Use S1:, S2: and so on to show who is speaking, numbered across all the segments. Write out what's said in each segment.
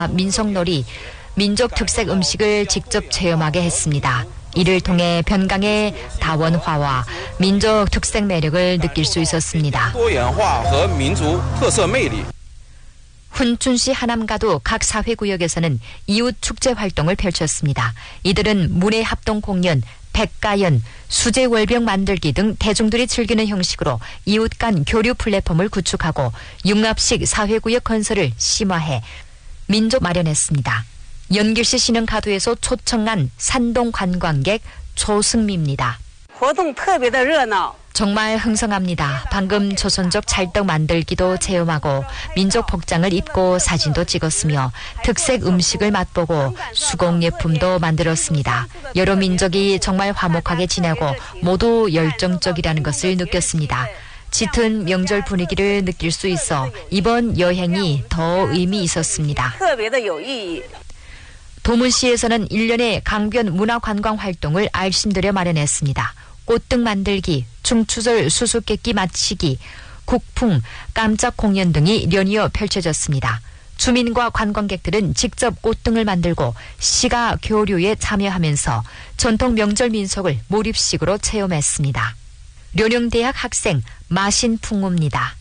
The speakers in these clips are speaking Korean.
S1: 민속놀이, 민족 특색 음식을 직접 체험하게 했습니다. 이를 통해 변강의 다원화와 민족 특색 매력을 느낄 수 있었습니다. 훈춘시 하남가도 각 사회구역에서는 이웃 축제 활동을 펼쳤습니다. 이들은 문예합동공연, 백가연, 수제월병 만들기 등 대중들이 즐기는 형식으로 이웃 간 교류 플랫폼을 구축하고 융합식 사회구역 건설을 심화해 민족 마련했습니다. 연길시 신흥가도에서 초청한 산동 관광객 조승미입니다. 정말 흥성합니다. 방금 조선족 찰떡 만들기도 체험하고 민족 복장을 입고 사진도 찍었으며 특색 음식을 맛보고 수공예품도 만들었습니다. 여러 민족이 정말 화목하게 지내고 모두 열정적이라는 것을 느꼈습니다. 짙은 명절 분위기를 느낄 수 있어 이번 여행이 더 의미 있었습니다. 도문시에서는 1년의 강변 문화관광 활동을 알신들여 마련했습니다. 꽃등 만들기, 중추절 수수께끼 맞히기, 국풍, 깜짝 공연 등이 연이어 펼쳐졌습니다. 주민과 관광객들은 직접 꽃등을 만들고 시가 교류에 참여하면서 전통 명절 민속을 몰입식으로 체험했습니다. 련영대학 학생 마신풍우입니다.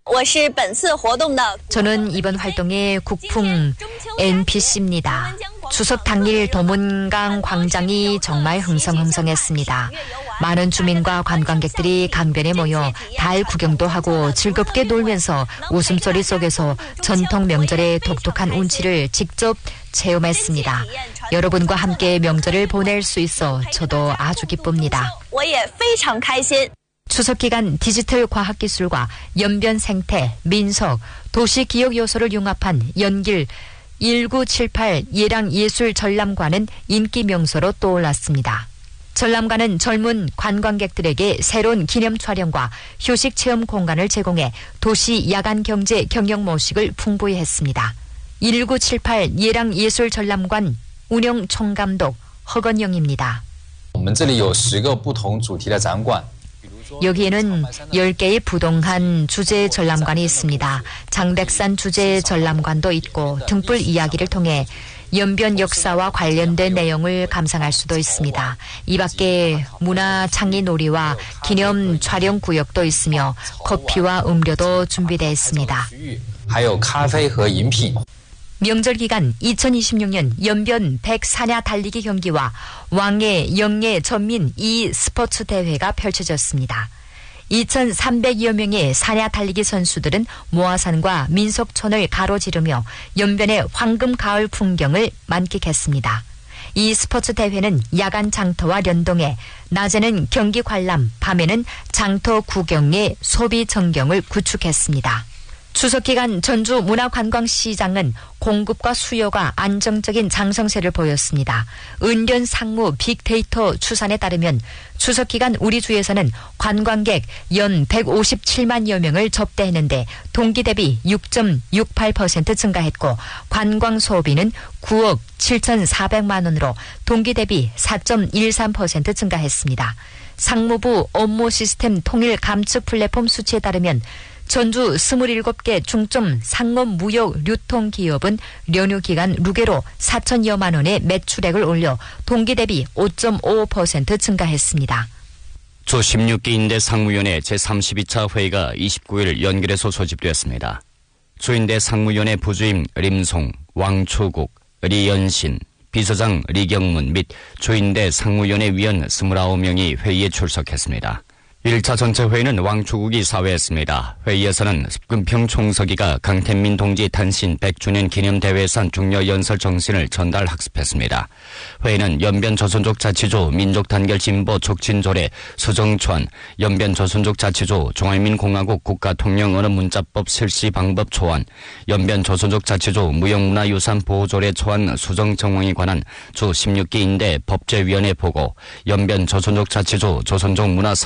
S1: 저는 이번 활동의 국풍 NPC입니다. 추석 당일 도문강 광장이 정말 흥성흥성했습니다. 많은 주민과 관광객들이 강변에 모여 달 구경도 하고 즐겁게 놀면서 웃음소리 속에서 전통 명절의 독특한 운치를 직접 체험했습니다. 여러분과 함께 명절을 보낼 수 있어 저도 아주 기쁩니다. 추석 기간 디지털 과학기술과 연변 생태, 민속, 도시기억 요소를 융합한 연길 1978 예랑예술 전람관은 인기 명소로 떠올랐습니다. 전람관은 젊은 관광객들에게 새로운 기념 촬영과 휴식 체험 공간을 제공해 도시 야간 경제 경영 모식을 풍부히 했습니다. 1978 예랑예술 전람관 운영 총감독 허건영입니다. 여기에는 10개의 부동한 주제 전람관이 있습니다. 장백산 주제 전람관도 있고 등불 이야기를 통해 연변 역사와 관련된 내용을 감상할 수도 있습니다. 이 밖에 문화 창의 놀이와 기념 촬영 구역도 있으며 커피와 음료도 준비되어 있습니다. 명절 기간 2026년 연변 100사냐 달리기 경기와 왕예, 영예, 전민 2 스포츠 대회가 펼쳐졌습니다. 2,300여 명의 사냐 달리기 선수들은 모아산과 민속촌을 가로지르며 연변의 황금 가을 풍경을 만끽했습니다. 이 스포츠 대회는 야간 장터와 연동해 낮에는 경기 관람, 밤에는 장터 구경의 소비 전경을 구축했습니다. 추석 기간 전주 문화관광시장은 공급과 수요가 안정적인 장성세를 보였습니다. 은련 상무 빅데이터 추산에 따르면 추석 기간 우리 주에서는 관광객 연 157만여 명을 접대했는데 동기 대비 6.68% 증가했고 관광 소비는 9억 7,400만 원으로 동기 대비 4.13% 증가했습니다. 상무부 업무 시스템 통일 감축 플랫폼 수치에 따르면 전주 27개 중점 상업 무역 유통 기업은 연휴 기간 루게로 4천여만 원의 매출액을 올려 동기 대비 5.55% 증가했습니다.
S2: 조16기 상무위원회 제32차 회의가 29일 연결해서 소집되었습니다. 조인대 상무위원회 부주임 림송, 왕초국, 리연신, 비서장 리경문 및 조인대 상무위원회 위원 29명이 회의에 출석했습니다. 1차 전체 회의는 왕초국이 사회했습니다. 회의에서는 습근평 총서기가 강택민 동지 탄신 100주년 기념대회산 중려연설 정신을 전달 학습했습니다. 회의는 연변 조선족 자치조 민족단결 진보 촉진조례 수정초안, 연변 조선족 자치조 중화인민공화국 국가통령언어문자법 실시 방법 초안, 연변 조선족 자치조 무형문화유산 보호조례 초안 수정 정황에 관한 주 16기 법제위원회 보고, 연변 조선족 자치조 조선족 문화사업조례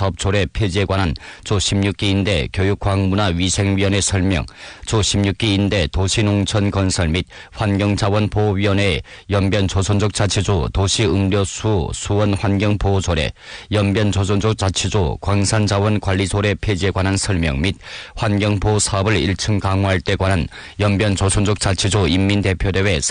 S2: 관리소래 폐지에 관한 조16기 교육과학문화위생위원회 설명, 조16기 도시농촌건설 및 환경자원보호위원회 연변조선족 자치조 도시음료수 수원환경보호조례, 연변조선족 자치조 광산자원관리소래 폐지에 관한 설명 및 환경보호 사업을 1층 강화할 때 관한 연변조선족 자치조 인민대표대회